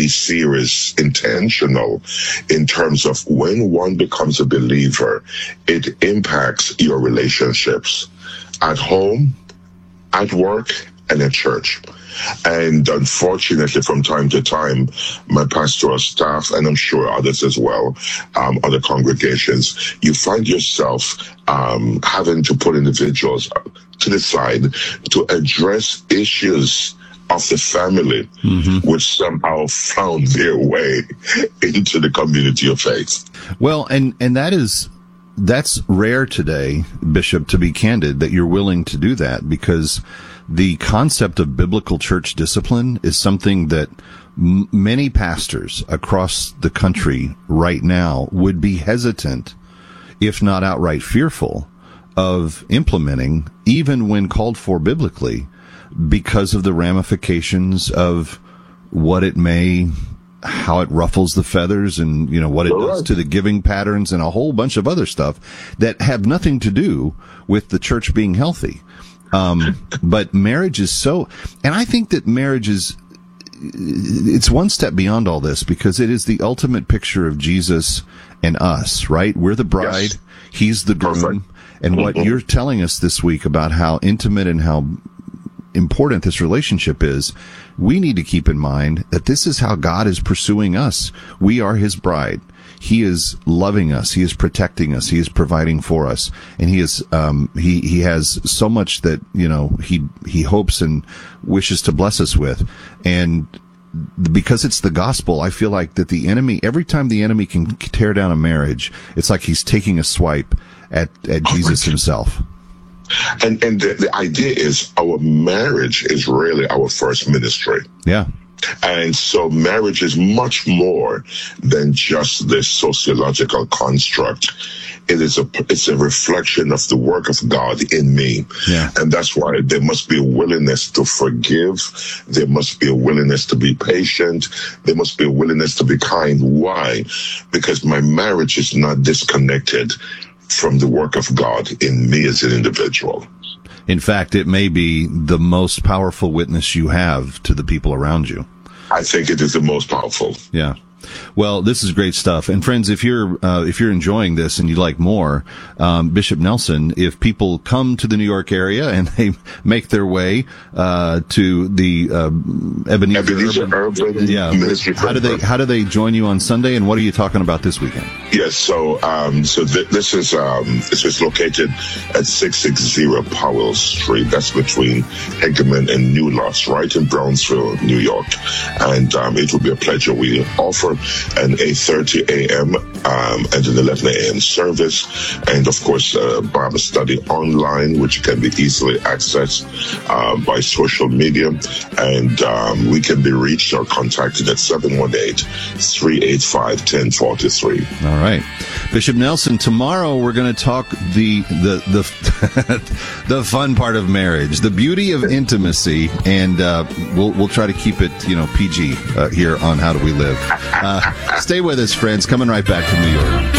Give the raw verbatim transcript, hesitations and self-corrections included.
be serious, intentional in terms of when one becomes a believer, it impacts your relationships at home, at work, and at church. And unfortunately, from time to time, my pastoral staff, and I'm sure others as well, um, other congregations, you find yourself um, having to put individuals to the side to address issues of the family, mm-hmm. which somehow found their way into the community of faith. Well, and, and that is, that's rare today, Bishop, to be candid, that you're willing to do that, because the concept of biblical church discipline is something that m- many pastors across the country right now would be hesitant, if not outright fearful, of implementing, even when called for biblically, because of the ramifications of what it may, how it ruffles the feathers, and, you know, what it does to the giving patterns and a whole bunch of other stuff that have nothing to do with the church being healthy. Um, but marriage is so, and I think that marriage is, it's one step beyond all this, because it is the ultimate picture of Jesus and us, right? We're the bride. Yes. He's the groom. Perfect. And what you're telling us this week about how intimate and how important this relationship is, we need to keep in mind that this is how God is pursuing us. We are his bride. He is loving us. He is protecting us. He is providing for us. And he is, um, he, he has so much that, you know, he, he hopes and wishes to bless us with. And because it's the gospel, I feel like that the enemy, every time the enemy can tear down a marriage, it's like he's taking a swipe at, at Jesus himself. And, and the, the idea is our marriage is really our first ministry. Yeah. And so marriage is much more than just this sociological construct. It is a, it's a reflection of the work of God in me. Yeah. And that's why there must be a willingness to forgive. There must be a willingness to be patient. There must be a willingness to be kind. Why? Because my marriage is not disconnected from the work of God in me as an individual. In fact, it may be the most powerful witness you have to the people around you. I think it is the most powerful. Yeah. Well, this is great stuff. And friends, if you're, uh, if you're enjoying this and you'd like more, um, Bishop Nelson, if people come to the New York area and they make their way, uh, to the, uh, Ebenezer, Ebenezer Urban, Urban yeah. Ministry. How do they, how do they join you on Sunday, and what are you talking about this weekend? Yes. So, um, so th- this is, um, this is located at six sixty Powell Street. That's between Hegeman and New Lots, right in Brownsville, New York. And, um, it will be a pleasure. We offer an eight thirty a.m. Um, and an eleven a.m. service, and of course uh, Bible study online, which can be easily accessed uh, by social media, and um, we can be reached or contacted at seven one eight, three eight five, one zero four three. All right, Bishop Nelson, tomorrow we're going to talk the the the the fun part of marriage, the beauty of intimacy, and uh, we'll we'll try to keep it, you know, P G uh, here on How Do We Live. Uh, stay with us, friends. Coming right back from New York.